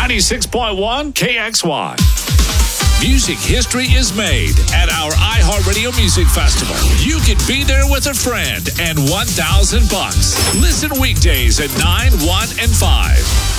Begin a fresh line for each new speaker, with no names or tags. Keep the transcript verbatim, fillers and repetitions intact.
ninety-six point one K X Y. Music history is made at our iHeartRadio Music Festival. You can be there with a friend and one thousand bucks. Listen weekdays at nine, one, and five.